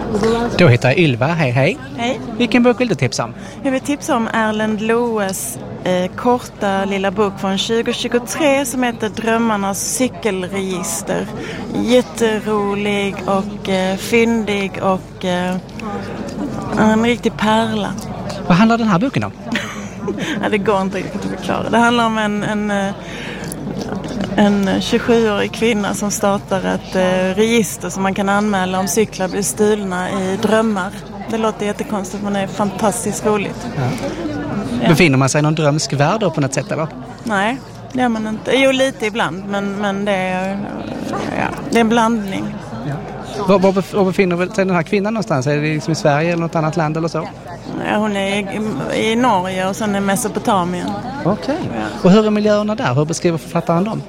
Då heter jag Ylva, hej. Hej. Vilken bok vill du tipsa om? Jag vill tipsa om Erlend Loes korta lilla bok från 2023 som heter Drömmarnas cykelregister. Jätterolig och fyndig och en riktig pärla. Vad handlar den här boken om? Ja, det går inte riktigt att förklara. Det handlar om en 27-årig kvinna som startar ett register som man kan anmäla om cyklar blir stulna i drömmar. Det låter jättekonstigt men det är fantastiskt roligt. Ja. Befinner man sig i någon drömsk värld då på något sätt eller? Nej, det gör man inte. Jo, lite ibland men det är en blandning. Ja. Var befinner sig den här kvinnan någonstans? Är det liksom i Sverige eller något annat land eller så? Ja, hon är i Norge och sen i Mesopotamien. Okej. Ja. Och hur är miljöerna där? Hur beskriver författaren dem?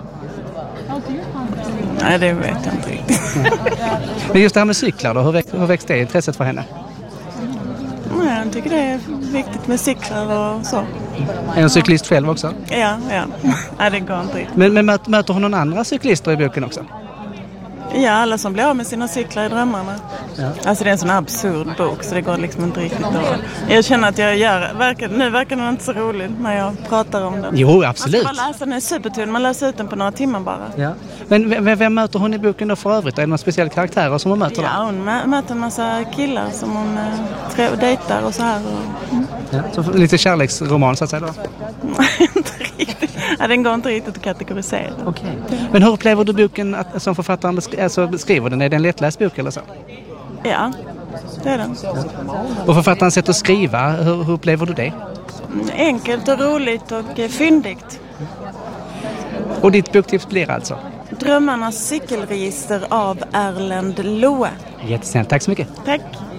Nej, det vet jag inte riktigt. Men just det här med cyklar då, hur växte det intresset för henne? Nej, jag tycker det är viktigt med cyklar och så. Är hon cyklist själv också? Ja. Nej, det går inte riktigt. Men möter hon någon andra cyklister i boken också? Ja, alla som blir av med sina cyklar i drömmarna. Ja. Alltså det är en sån absurd bok så det går liksom inte riktigt att... Jag känner att nu verkar den inte så rolig när jag pratar om den. Jo, absolut. Man ska bara läsa den, är supertunn. Man läser ut den på några timmar bara. Ja. Men vem möter hon i boken då för övrigt? Är det några speciella karaktärer som hon möter då? Ja, hon möter en massa killar som hon dejtar och så här. Ja, så lite kärleksroman så att säga då? Inte riktigt. Ja, den går inte riktigt att kategorisera. Okej. Men hur upplever du boken som författaren beskriver den? Är det en lättläst bok eller så? Ja, det är den. Ja. Och författarens sätt att skriva, hur upplever du det? Enkelt och roligt och fyndigt. Och ditt boktips blir alltså? Drömmarnas cykelregister av Erlend Loe. Jättesnällt, tack så mycket. Tack.